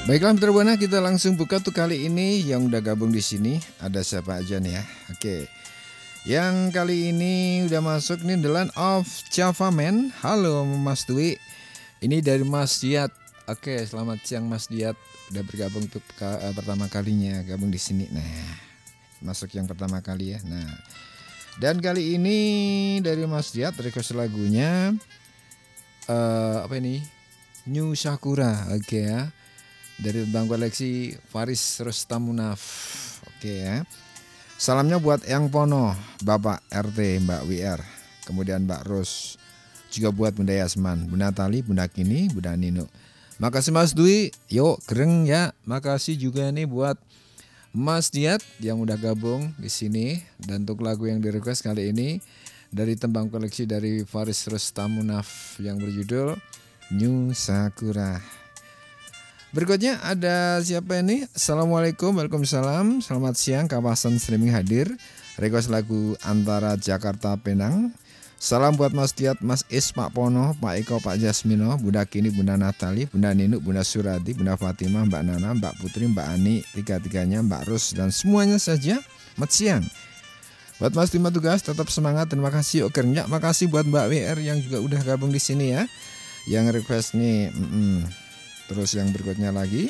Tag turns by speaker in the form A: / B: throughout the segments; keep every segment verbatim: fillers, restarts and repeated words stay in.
A: Baiklah Mitra Buana, kita langsung buka tuh kali ini yang udah gabung di sini. Ada siapa aja nih ya? Oke. Yang kali ini udah masuk nih The Land of Java Man. Halo Mas Dwi. Ini dari Mas Diat. Oke, selamat siang Mas Diat. Udah bergabung tuh ka- eh, pertama kalinya gabung di sini. Nah, masuk yang pertama kali ya. Nah, dan kali ini dari Mas Diat request lagunya eh apa ini? New Sakura. Oke ya. Dari tentang koleksi Faris Rustamunaf. Oke ya. Salamnya buat Yang Pono, Bapak R T, Mbak W R, kemudian Mbak Ros, juga buat Bunda Yasman, Bunda Tali, Bunda Kini, Bunda Nino. Makasih Mas Dwi, yuk gereng ya. Makasih juga nih buat Mas Diat yang udah gabung di sini. Dan untuk lagu yang di request kali ini dari tembang koleksi dari Faris Rustamunaf yang berjudul New Sakura. Berikutnya ada siapa ini? Assalamualaikum, waalaikumsalam. Selamat siang, kawasan streaming hadir. Request lagu Antara Jakarta Penang. Salam buat Mas Diat, Mas Is, Pak Pono, Pak Eko, Pak Jasmino, Bunda Kini, Bunda Natali, Bunda Ninu, Bunda Surati, Bunda Fatimah, Mbak Nana, Mbak Putri, Mbak Ani, tiga-tiganya, Mbak Rus, dan semuanya saja. Selamat siang. Buat Mas Lima Tugas, tetap semangat. Terima kasih Okernya. Makasih buat Mbak W R yang juga udah gabung di sini ya. Yang request nih. Mm-mm. Terus yang berikutnya lagi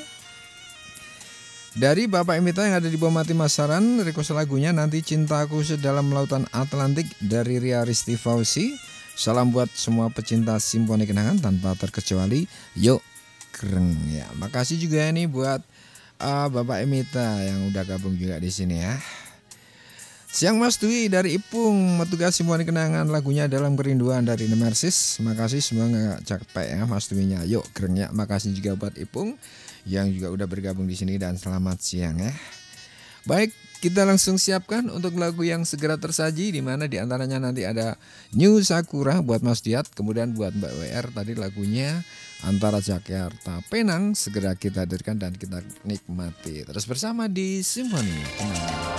A: dari Bapak Emita yang ada di Bawah Mati Masaran, request lagunya Nanti Cintaku Sedalam Lautan Atlantik dari Ria Risti Fauzi. Salam buat semua pecinta simfoni kenangan tanpa terkecuali. Yuk keren ya. Makasih juga nih buat uh, Bapak Emita yang udah gabung juga di sini ya. Siang Mas Dwi dari Ipung, Metugas Simfoni Kenangan, lagunya Dalam Kerinduan dari Nemesis. Makasih semua nggak capek ya Mas Dwi-nya. Yuk keren ya. Makasih juga buat Ipung yang juga udah bergabung di sini dan selamat siang ya. Baik, kita langsung siapkan untuk lagu yang segera tersaji, di mana diantaranya nanti ada New Sakura buat Mas Diat, kemudian buat Mbak W R tadi lagunya Antara Jakarta Penang segera kita hadirkan dan kita nikmati terus bersama di Simfoni Kenangan.